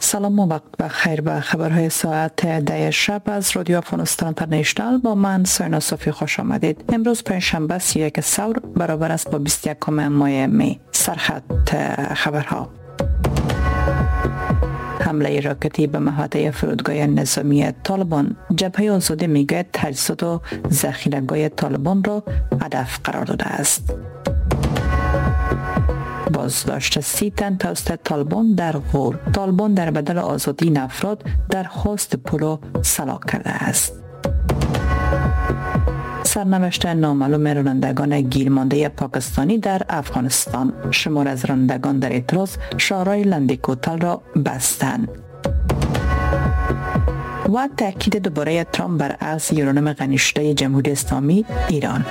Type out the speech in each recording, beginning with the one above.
سلام و وقت بخیر به خبرهای ساعت 10 شب از رادیو افغانستان اینترنشنال با من ساینا صوفی خوش آمدید. امروز پنجشنبه 31 ثور برابر است با 21 ماه می. سرخط خبرها: حمله راکتی به محوطه فرودگاه نظامی طالبان. جبهه آزادی میگوید تجهیزات و ذخیره‌گاه طالبان را هدف قرار داده است. بازداشت 30 تن توسط طالبان در غور. طالبان در بدل آزادی این افراد درخواست پول را سلاک کرده است. سرنوشت نامعلوم رانندگان گیرمانده پاکستانی در افغانستان. شمار از رانندگان در اعتراض شارع لندیکوتل را بستند. و تاکید دوباره ترامپ بر ارز یورانیم غنی شده جمهوری اسلامی ایران.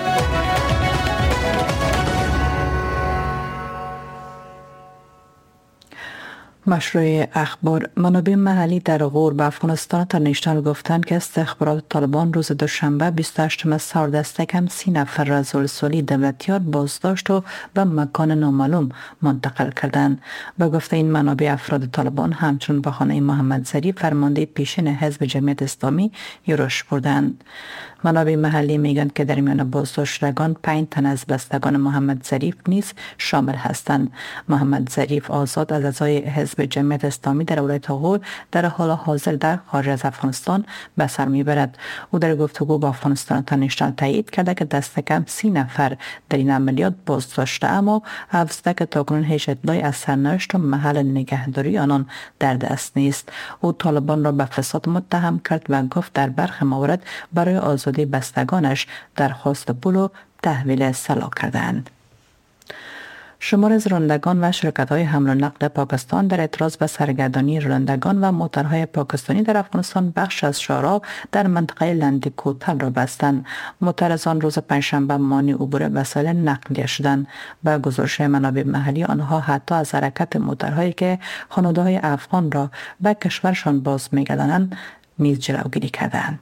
مشروع اخبار: منابع محلی در غور به افغانستان اینترنشنال گفتند که استخبارات طالبان روز دوشنبه 28 ثور دست کم 30 نفر را زلزلی دولتیار بازداشت و به مکان نامعلوم منتقل کردند. به گفته این منابع، افراد طالبان همچنین به خانه محمد ظریف فرمانده پیشین حزب جمعیت اسلامی یورش بردند. منابع محلی میگویند که در میان بازداشتگان 5 تن از بستگان محمد ظریف نیز شامل هستند. محمد ظریف آزاد از اعضای حزب جمعیت اسلامی در ولایت غور در حال حاضر در خارج از افغانستان به سر میبرد. او در گفتگو با افغانستان اینترنشنال تایید کرده که دست کم 30 نفر در این عملیات بازداشته، اما افزوده که تاکنون هیچ اطلاعی از سرنوشت و محل نگهداری آنان در دست نیست. او طالبان را به فساد متهم کرد و گفت در برخی موارد برای آزادی بستگانش درخواست پول و تحویل سلاح کردند. شمار از رانندگان و شرکت‌های حمل و نقل پاکستان در اعتراض به سرگردانی رانندگان و موتورهای پاکستانی در افغانستان بخش از شارع در منطقه لندیکوتل را بستند. معترضان روز پنجشنبه مانع عبور وسایل نقلیه شدند. به گزارش منابع محلی، آنها حتی از حرکت موتورهایی که خانواده‌های افغان را به کشورشان باز می‌گردانند نیز جلوگیری کردند.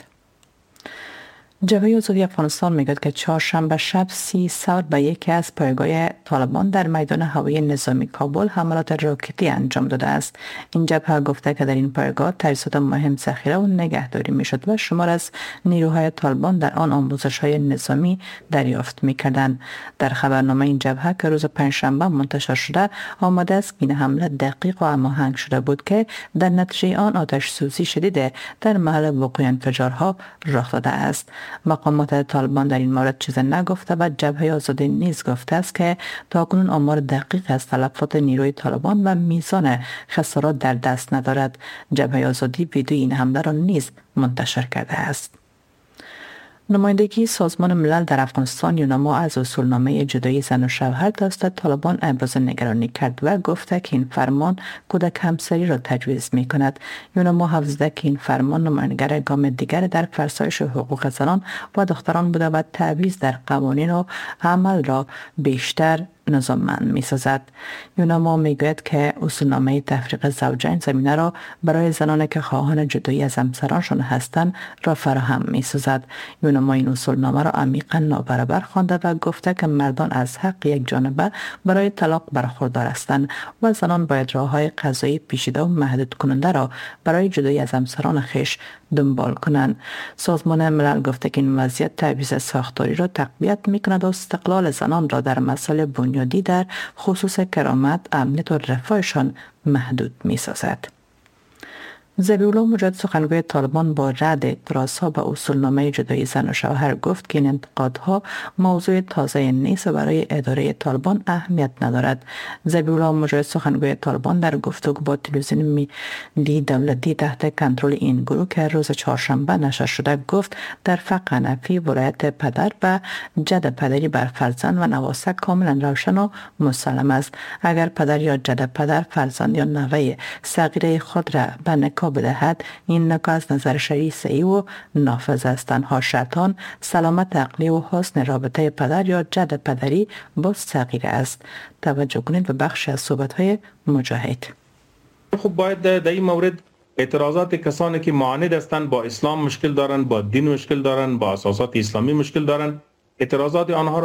جبهه آزادی افغانستان میگوید که چهارشنبه شب 30 ثور به یکی از پایگاه طالبان در میدان هوایی نظامی کابل حملات راکتی انجام داده است. این جبهه گفته که در این پایگاه تجهیزات مهم ذخیره و نگهداری میشد و شمار از نیروهای طالبان در آن آموزش‌های نظامی دریافت میکردند. در خبرنامه این جبهه که روز پنجشنبه منتشر شده آمده است که این حمله دقیق و هماهنگ شده بود که در نتیجه آن آتش سوزی شدید در محل وقوع انفجارها رخ داده است. مقامات طالبان در این مورد چیز نگفته و جبهه آزادی نیز گفته است که تاکنون آمار دقیق از تلفات نیروی طالبان و میزان خسارات در دست ندارد. جبهه آزادی ویدیوی این حمله را نیز منتشر کرده است. نمایندگی سازمان ملل در افغانستان یونما از اصولنامه جدایی زن و شوهر توسط طالبان ابراز نگرانی کرد و گفته که این فرمان کودک همسری را تجویز می کند. یونما افزوده که این فرمان نمایانگر گام دیگر در فرسایش حقوق زنان و دختران بوده و تعویض در قوانین و عمل را بیشتر نظاممند می سازد. یونما می گوید که اصولنامه تفریق زوجین زمینه را برای زنانی که خواهان جدایی از همسرانشان هستند را فراهم می سازد. یونما این اصولنامه را عمیقا نابرابر خوانده و گفته که مردان از حق یک جانبه برای طلاق برخوردار هستند و زنان باید راههای قضایی پیچیده و محدود کننده را برای جدایی از همسران خویش دنبال کنند. سازمان ملل گفته که این وضعیت تعویض ساختاری را تقویت می کند و استقلال زنان را در مسائل بنیادی در خصوص کرامت، امنیت و رفاهشان محدود می سازد. ذبیح الله مجاهد سخنگوی طالبان با رد اعتراضها به اصولنامه جدایی زن و شوهر گفت که این انتقادها موضوع تازه نیست و برای اداره طالبان اهمیت ندارد. ذبیح الله مجاهد سخنگوی طالبان در گفتگو با تلویزیون ملی دولتی تحت کنترل این گروه که روز چهارشنبه نشر شده گفت در فقه حنفی ولایت پدر و جد پدری بر فرزند و نواسه کاملا روشن و مسلم است. اگر پدر یا جد پدر فرزند یا نوه صغیر خود را به نکاح بدهد، این نکاح از نظر شرعی صحیح و نافذ است. تنها شرطان سلامت عقلی و حسن رابطه پدر یا جد پدری با صغیر است. توجه کنید به بخش از صحبت‌های مجاهد. خب باید در این مورد اعتراضات کسانی که معاند هستند، با اسلام مشکل دارند، با دین مشکل دارند، با اساسات اسلامی مشکل دارند، اعتراضات آنها